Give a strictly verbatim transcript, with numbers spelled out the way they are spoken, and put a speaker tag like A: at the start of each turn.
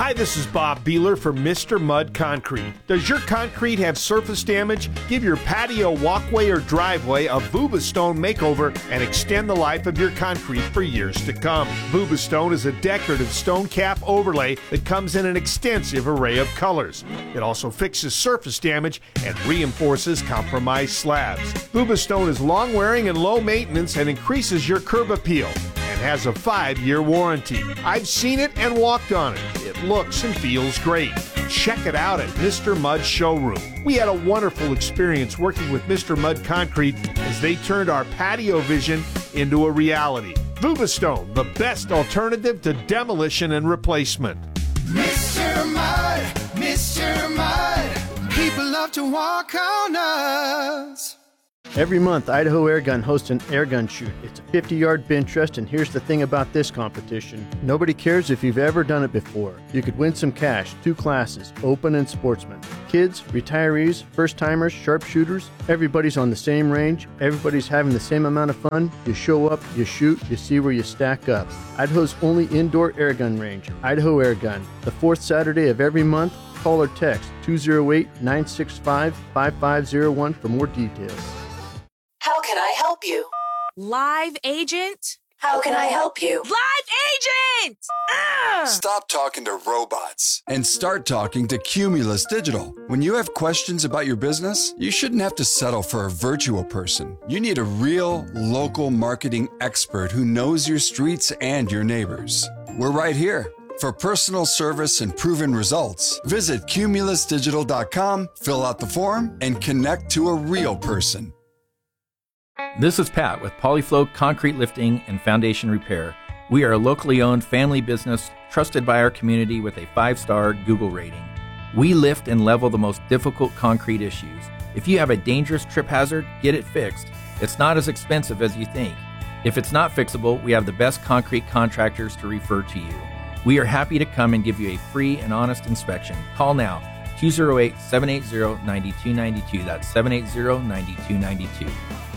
A: Hi, this is Bob Beeler from Mister Mud Concrete. Does your concrete have surface damage? Give your patio, walkway, or driveway a Vubastone makeover and extend the life of your concrete for years to come. Vubastone is a decorative stone cap overlay that comes in an extensive array of colors. It also fixes surface damage and reinforces compromised slabs. Vubastone is long-wearing and low maintenance and increases your curb appeal and has a five-year warranty. I've seen it and walked on it. It looks and feels great. Check it out at Mister Mud's showroom. We had a wonderful experience working with Mister Mud Concrete as they turned our patio vision into a reality. Vubastone, the best alternative to demolition and replacement.
B: Mister Mud, Mister Mud, people love to walk on us.
C: Every month, Idaho Airgun hosts an airgun shoot. It's a fifty-yard bench rest, and here's the thing about this competition. Nobody cares if you've ever done it before. You could win some cash, two classes, open and sportsman. Kids, retirees, first-timers, sharpshooters, everybody's on the same range. Everybody's having the same amount of fun. You show up, you shoot, you see where you stack up. Idaho's only indoor airgun range, Idaho Airgun. The fourth Saturday of every month, call or text two oh eight, nine six five, five five oh one for more details.
D: How can I help you?
E: Live agent?
D: How can I help you?
E: Live agent! Ugh!
F: Stop talking to robots and start talking to Cumulus Digital. When you have questions about your business, you shouldn't have to settle for a virtual person. You need a real, local marketing expert who knows your streets and your neighbors. We're right here. For personal service and proven results, visit cumulus digital dot com, fill out the form, and connect to a real person.
G: This is Pat with Polyflow Concrete Lifting and Foundation Repair. We are a locally owned family business trusted by our community with a five-star Google rating. We lift and level the most difficult concrete issues. If you have a dangerous trip hazard, get it fixed. It's not as expensive as you think. If it's not fixable, we have the best concrete contractors to refer to you. We are happy to come and give you a free and honest inspection. Call now, two oh eight, seven eight zero, nine two nine two. That's seven eight zero, nine two nine two.